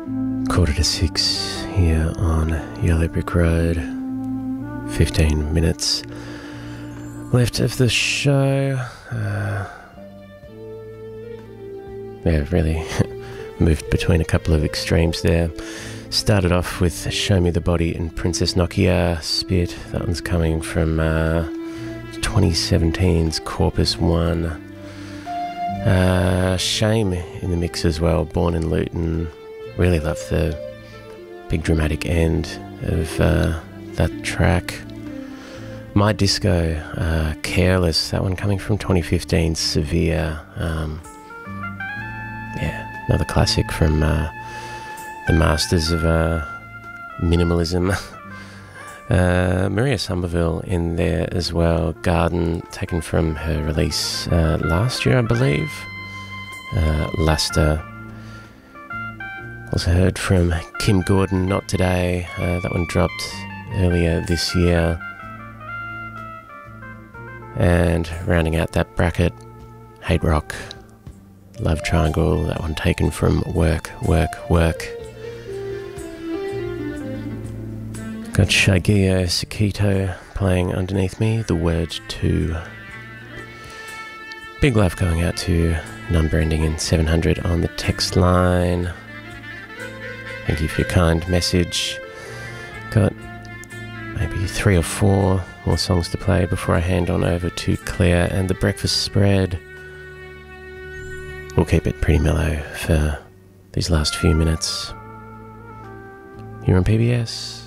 6:15 here on Yellow Brick Road. 15 minutes left of the show. Really moved between a couple of extremes there. Started off with Show Me the Body and Princess Nokia Spit. That one's coming from 2017's Corpus One. Shame in the mix as well, Born in Luton. Really love the big dramatic end of that track. My Disco, Careless, that one coming from 2015's Severe. Another classic from the masters of minimalism. Maria Somerville in there as well. Garden, taken from her release last year, I believe. Luster. Also heard from Kim Gordon, Not Today. That one dropped earlier this year. And rounding out that bracket, Hate Rock, Love Triangle. That one taken from Work, Work, Work. Got Shagio Sakito playing underneath me, The Word To. Big love going out to number ending in 700 on the text line. Thank you for your kind message. Got maybe 3 or 4 more songs to play before I hand on over to Claire and the Breakfast Spread. We'll keep it pretty mellow for these last few minutes. Here on PBS.